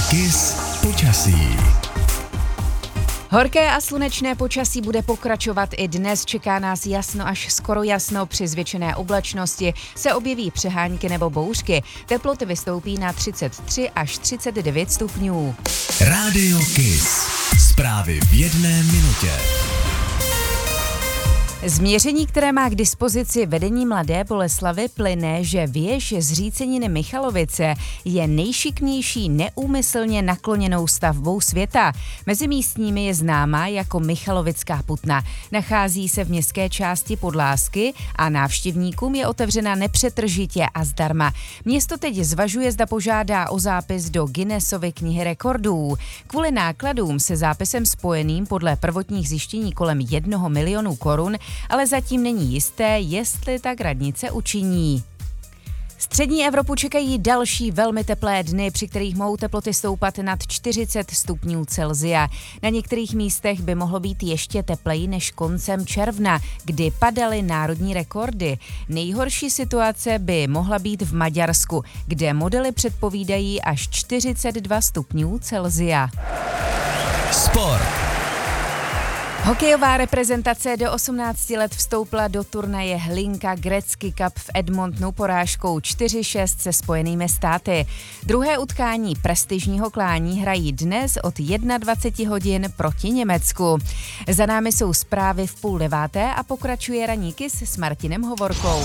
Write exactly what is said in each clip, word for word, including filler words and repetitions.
Kiss počasí. Horké a slunečné počasí bude pokračovat i dnes. Čeká nás jasno až skoro jasno. Při zvětšené oblačnosti se objeví přehánky nebo bouřky. Teploty vystoupí na třicet tři až třicet devět stupňů. Rádio Kiss. Zprávy v jedné minutě. Z měření, které má k dispozici vedení Mladé Boleslavi, plyne, že věž zříceniny Michalovice je nejšikmější neúmyslně nakloněnou stavbou světa. Mezi místními je známá jako Michalovická putna. Nachází se v městské části Podlásky a návštěvníkům je otevřena nepřetržitě a zdarma. Město teď zvažuje, zda požádá o zápis do Guinnessovy knihy rekordů. Kvůli nákladům se zápisem spojeným podle prvotních zjištění kolem jednoho milionu korun, ale zatím není jisté, jestli tak radnice učiní. Střední Evropu čekají další velmi teplé dny, při kterých mohou teploty stoupat nad čtyřicet stupňů Celsia. Na některých místech by mohlo být ještě tepleji než koncem června, kdy padaly národní rekordy. Nejhorší situace by mohla být v Maďarsku, kde modely předpovídají až čtyřicet dva stupňů Celsia. Sport. Hokejová reprezentace do osmnácti let vstoupila do turnaje Hlinka Gretzky Cup v Edmontonu porážkou čtyři šest se Spojenými státy. Druhé utkání prestižního klání hrají dnes od dvacet jedna hodin proti Německu. Za námi jsou zprávy v půl deváté a pokračuje ranní Kiss s Martinem Hovorkou.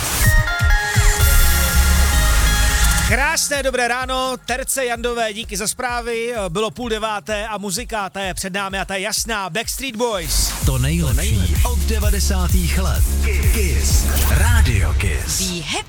Krásné dobré ráno, Terce Jandové, díky za zprávy, bylo půl deváté a muzika, ta je před námi a ta je jasná, Backstreet Boys. To nejlepší od devadesátých let. Kiss. Rádio Kiss. Be happy.